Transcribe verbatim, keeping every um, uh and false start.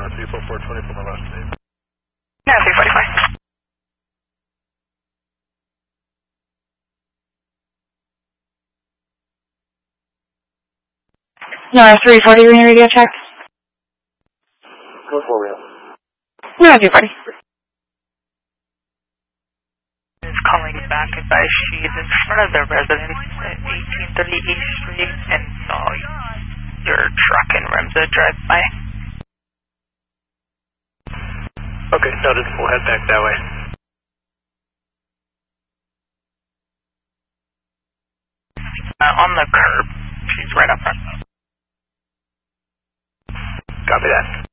uh, three four four twenty for my last name. Yeah, three forty-four. No, three forty green radio check. Go for real. No, three forty. Is calling back advice she's in front of the residence at eighteen thirty East Street and saw your truck and Remza drive by. Okay, noted. We'll head back that way. Uh, on the curb. She's right up front. Copy that.